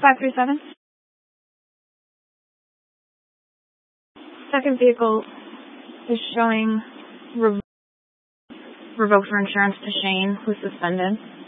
537. Second vehicle is showing revoked for insurance to Shane, who's suspended.